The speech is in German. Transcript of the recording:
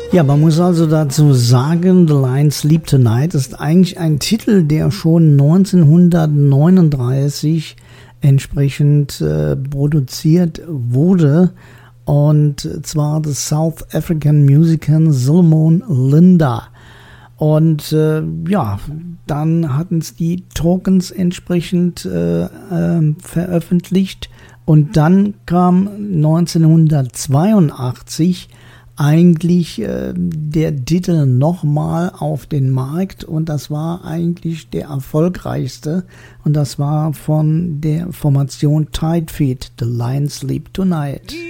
Ja, man muss also dazu sagen, The Lion Sleep Tonight ist eigentlich ein Titel, der schon 1939 entsprechend produziert wurde. Und zwar des South African Musician Solomon Linda. Und ja, dann hatten es die Tokens entsprechend veröffentlicht. Und dann kam 1982 eigentlich der Titel nochmal auf den Markt. Und das war eigentlich der erfolgreichste. Und das war von der Formation Tide Feet, The Lion Sleep Tonight.